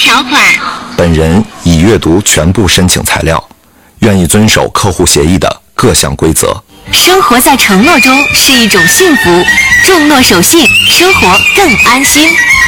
条款。 本人已阅读全部申请材料，愿意遵守客户协议的各项规则。 生活在承诺中是一种幸福，重诺守信，生活更安心。